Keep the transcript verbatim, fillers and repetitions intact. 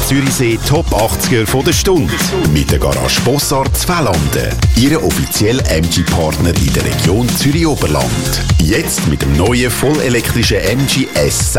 Zürichsee Top achtziger von der Stunde. Mit der Garage Bossart Zwellanden. Ihre offizielle M G-Partner in der Region Zürich-Oberland. Jetzt mit dem neuen vollelektrischen M G S